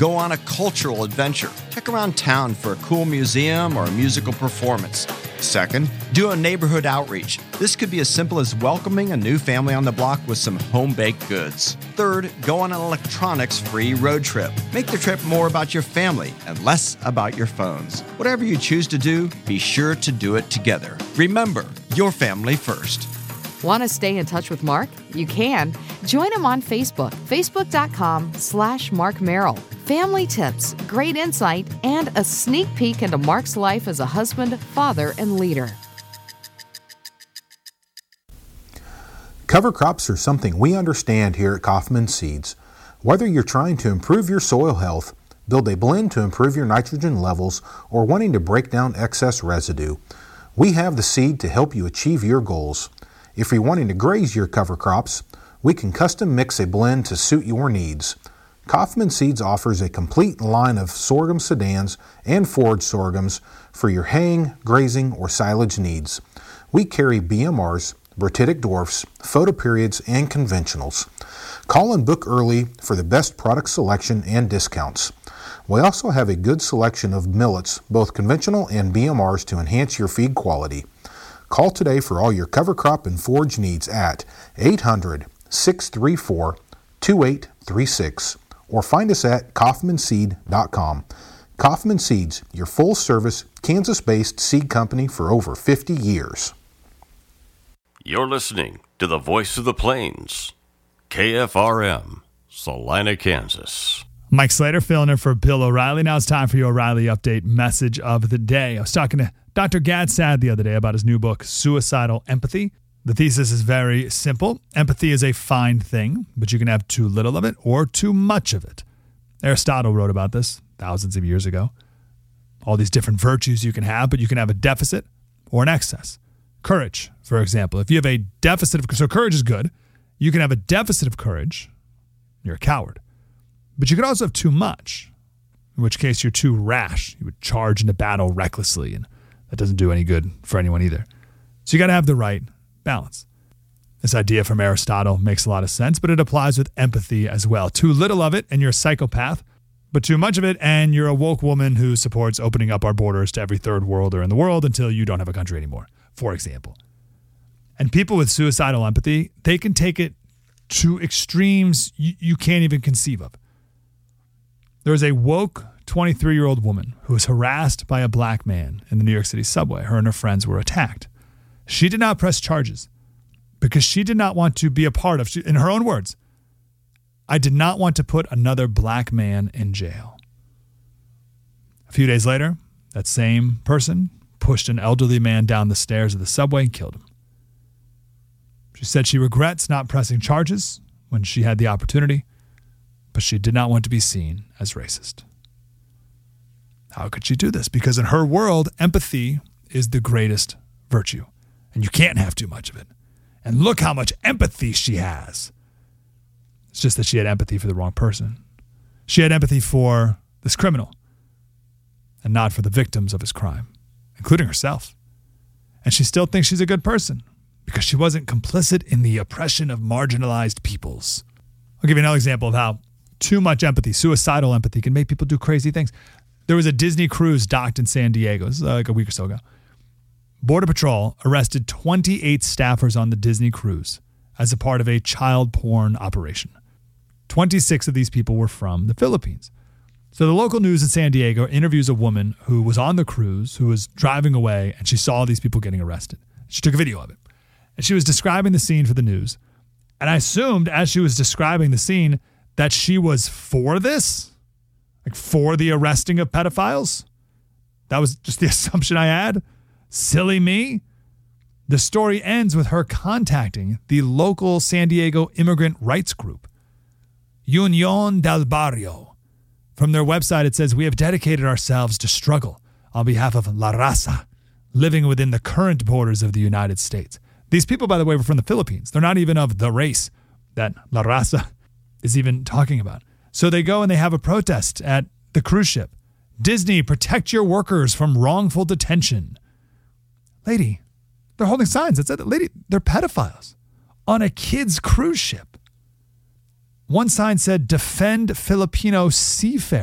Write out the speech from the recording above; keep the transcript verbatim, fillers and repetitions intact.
go on a cultural adventure. Check around town for a cool museum or a musical performance. Second, do a neighborhood outreach. This could be as simple as welcoming a new family on the block with some home-baked goods. Third, go on an electronics-free road trip. Make the trip more about your family and less about your phones. Whatever you choose to do, be sure to do it together. Remember, your family first. Want to stay in touch with Mark? You can. Join him on Facebook, facebook.com slash Mark Merrill. Family tips, great insight, and a sneak peek into Mark's life as a husband, father, and leader. Cover crops are something we understand here at Kaufman Seeds. Whether you're trying to improve your soil health, build a blend to improve your nitrogen levels, or wanting to break down excess residue, we have the seed to help you achieve your goals. If you're wanting to graze your cover crops, we can custom mix a blend to suit your needs. Kaufman Seeds offers a complete line of sorghum sedans and forage sorghums for your haying, grazing, or silage needs. We carry B M Rs, Bratitic dwarfs, photoperiods, and conventionals. Call and book early for the best product selection and discounts. We also have a good selection of millets, both conventional and B M Rs, to enhance your feed quality. Call today for all your cover crop and forage needs at eight hundred, six three four, two eight three six or find us at kaufman seed dot com. Kaufman Seeds, your full-service, Kansas-based seed company for over fifty years. You're listening to the Voice of the Plains, K F R M, Salina, Kansas. Mike Slater filling in for Bill O'Reilly. Now it's time for your O'Reilly Update message of the day. I was talking to Doctor Gad Saad the other day about his new book, Suicidal Empathy. The thesis is very simple. Empathy is a fine thing, but you can have too little of it or too much of it. Aristotle wrote about this thousands of years ago. All these different virtues you can have, but you can have a deficit or an excess. Courage, for example. If you have a deficit of, so courage is good. You can have a deficit of courage. You're a coward. But you could also have too much, in which case you're too rash. You would charge into battle recklessly, and that doesn't do any good for anyone either. So you got to have the right balance. This idea from Aristotle makes a lot of sense, but it applies with empathy as well. Too little of it and you're a psychopath, but too much of it and you're a woke woman who supports opening up our borders to every third worlder in the world until you don't have a country anymore, for example. And people with suicidal empathy, they can take it to extremes you, you can't even conceive of. There was a woke twenty-three-year-old woman who was harassed by a black man in the New York City subway. Her and her friends were attacked. She did not press charges because she did not want to be a part of, in her own words, I did not want to put another black man in jail. A few days later, that same person pushed an elderly man down the stairs of the subway and killed him. She said she regrets not pressing charges when she had the opportunity, but she did not want to be seen as racist. How could she do this? Because in her world, empathy is the greatest virtue, and you can't have too much of it. And look how much empathy she has. It's just that she had empathy for the wrong person. She had empathy for this criminal and not for the victims of his crime, including herself. And she still thinks she's a good person because she wasn't complicit in the oppression of marginalized peoples. I'll give you another example of how too much empathy, suicidal empathy, can make people do crazy things. There was a Disney cruise docked in San Diego. This is like a week or so ago. Border Patrol arrested twenty-eight staffers on the Disney cruise as a part of a child porn operation. twenty-six of these people were from the Philippines. So the local news in San Diego interviews a woman who was on the cruise, who was driving away, and she saw these people getting arrested. She took a video of it. And she was describing the scene for the news. And I assumed as she was describing the scene that she was for this, like for the arresting of pedophiles. That was just the assumption I had. Silly me. The story ends with her contacting the local San Diego immigrant rights group, Unión del Barrio. From their website, it says, we have dedicated ourselves to struggle on behalf of La Raza, living within the current borders of the United States. These people, by the way, were from the Philippines. They're not even of the race that La Raza is even talking about. So they go and they have a protest at the cruise ship. Disney, protect your workers from wrongful detention. Lady, they're holding signs that said, lady, they're pedophiles on a kid's cruise ship. One sign said, defend Filipino seafarers.